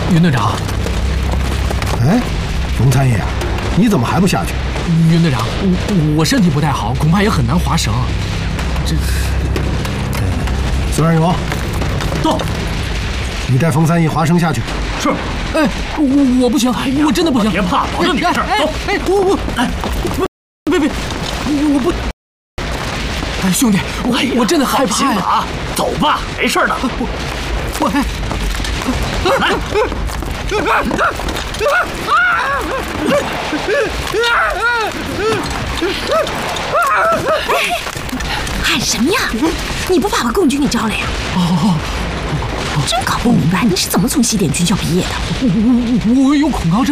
云队长。 哎，冯参议，你怎么还不下去？ 云队长，我身体不太好，恐怕也很难划绳。这， 孙二勇， 到。 你带冯参议划绳下去。 是。 哎，我不行，我真的不行。 别怕，保证你的事。走。 哎，别，我不。哎，兄弟，我真的害怕呀！ 走吧，没事的。 我还。 来。 喊什么呀？你不怕把共军给招了呀？真搞不明白你是怎么从西点军校毕业的？ 我有恐高症。